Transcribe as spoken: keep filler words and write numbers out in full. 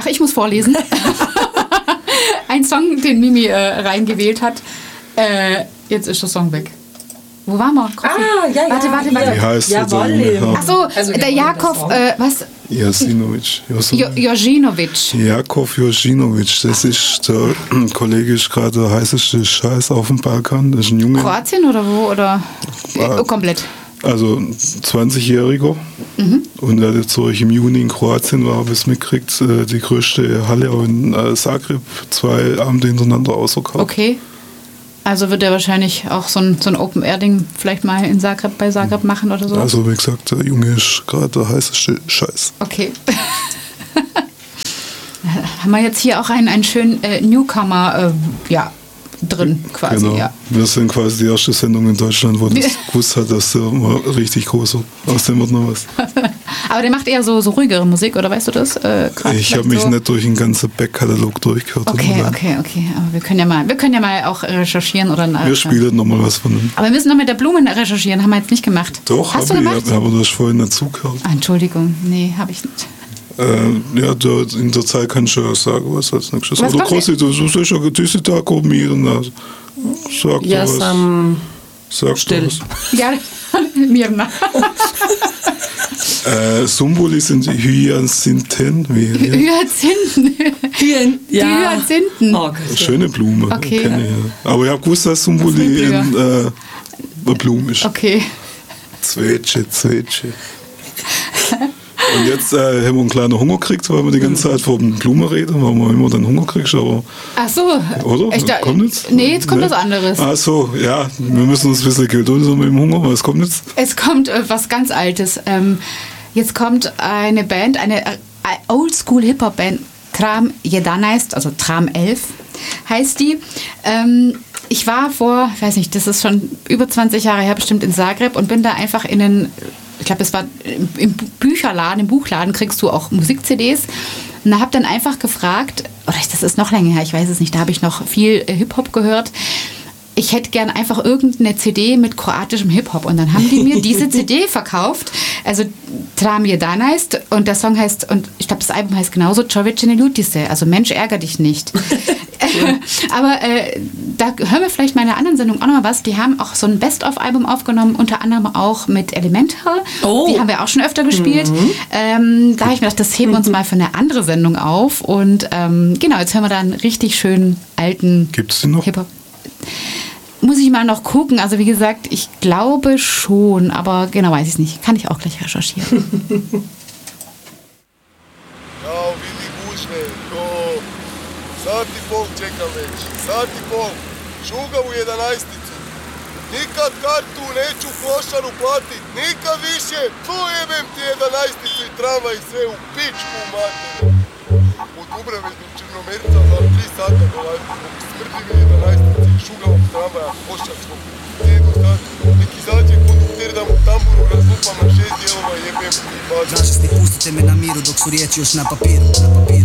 ach, ich muss vorlesen. Ein Song, den Mimi äh, reingewählt hat. Äh, jetzt ist der Song weg. Wo waren wir? Coffee. Ah, ja, ja. Warte, warte, warte. Wie heißt der Jawohl. Ach so, Also, der ja, Jakov, äh, was? Jasinovic. Jo- Jojinovic. Jakov Jojinovic, das ist der Kollege, ist gerade der heißeste Scheiß auf dem Balkan. Das ist ein Junge, Kroatien oder wo? Oder? Oh, komplett. also zwanzigjähriger. Mhm. Und er hat jetzt durch im Juni in Kroatien war, bis mitgekriegt, äh, die größte Halle in äh, Zagreb, zwei Abende hintereinander ausverkauft. Okay. Also wird er wahrscheinlich auch so ein, so ein Open-Air-Ding vielleicht mal in Zagreb, bei Zagreb machen oder so? Also wie gesagt, der Junge ist gerade der heißeste Scheiß. Okay. Haben wir jetzt hier auch einen, einen schönen äh, Newcomer äh, ja, drin quasi. Genau. Ja. Wir sind quasi die erste Sendung in Deutschland, wo das gewusst hat, dass der mal richtig groß wird. Aus dem wird noch was. Aber der macht eher so, so ruhigere Musik, oder weißt du das? Äh, grad Ich habe vielleicht mich so? nicht durch den ganzen Backkatalog durchgehört. Okay, oder? okay, okay. Aber wir können ja mal, wir können ja mal auch recherchieren oder Wir spielen nochmal was von dem. Aber wir müssen noch mit der Blume recherchieren, haben wir jetzt nicht gemacht. Doch, Hast hab du ich, gemacht? aber du hast vorhin nicht zugehört. Ah, Entschuldigung, nee, habe ich nicht. Äh, ja, da, in der Zeit kannst du ja sagen, was als nächstes. Was Oder kommt Krossi, du sollst ja diese Tag kombinieren. Also. Sag Ja, doch was. sam Sag still. doch was. Ja, Mirna. Äh, Sumbuli sind die Hyazinthen. Wie, wie? Hyazinthen. Hyen. Die Hyazinthen. Oh, Gott. Schöne Blume. Okay. Kenn ich, ja. Aber ich habe gewusst, dass Sumbuli Das ein, äh, eine Blume ist. Okay. Zwetsche, Zwetsche. Und jetzt äh, haben wir einen kleinen Hunger gekriegt, weil wir die ganze Zeit vor den Blumen reden, weil man immer den Hunger kriegst, aber... Ach so. Oder? Ich da, kommt jetzt? Nee, jetzt kommt Nee? was anderes. Ach so, ja, wir müssen uns ein bisschen gedulden mit dem Hunger, was kommt jetzt? Es kommt äh, was ganz Altes. Ähm, jetzt kommt eine Band, eine äh, Oldschool-Hip-Hop-Band, Tram jedanaest, also Tram elf heißt die. Ähm, ich war vor, ich weiß nicht, das ist schon über zwanzig Jahre her bestimmt in Zagreb und bin da einfach in den... Ich glaube, das war im Bücherladen, im Buchladen kriegst du auch Musik-C Ds. Und habe dann einfach gefragt, oder das ist noch länger her, ich weiß es nicht, da habe ich noch viel Hip-Hop gehört. Ich hätte gern einfach irgendeine C D mit kroatischem Hip-Hop. Und dann haben die mir diese C D verkauft. Also Tram jedanaest und der Song heißt, und ich glaube, das Album heißt genauso, Čovječe ne ljuti se, also Mensch, ärger dich nicht. Aber äh, da hören wir vielleicht mal in einer anderen Sendung auch noch mal was. Die haben auch so ein Best-of-Album aufgenommen, unter anderem auch mit Elemental. Oh. Die haben wir auch schon öfter gespielt. Mhm. Ähm, da habe ich mir gedacht, das heben wir uns mal für eine andere Sendung auf. Und ähm, genau, jetzt hören wir da einen richtig schönen alten Gibt's den noch? Hip-Hop. Muss ich mal noch gucken. Also wie gesagt, ich glaube schon, aber genau weiß ich es nicht. Kann ich auch gleich recherchieren. Jao, vidi gužve, to sat i pol čekam već, sat i pol, šugam u jedanaesticu. Nikad kartu neću klošaru platit, nikad više, pojebem ti jedanaesticu i tramvaj i sve u pičku materinu. U Dubravi do Črnomerca za tri sata dolazim, smrdi mi jedanaestici i šugam u tramvaja pošćarskog. Sjedu sad, neki zađe kondukter da mu tamburu razlupam na šest dijelova i jebem i bacim. Dražesni, pustite me na miru dok su riječi još na papiru, na papiru.